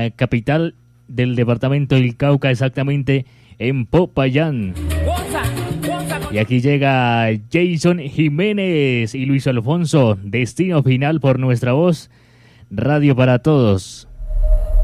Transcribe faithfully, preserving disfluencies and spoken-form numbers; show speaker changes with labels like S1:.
S1: la capital del departamento del Cauca, exactamente en Popayán. Y aquí llega Jason Jiménez y Luis Alfonso, Destino Final por Nuestra Voz, Radio para Todos.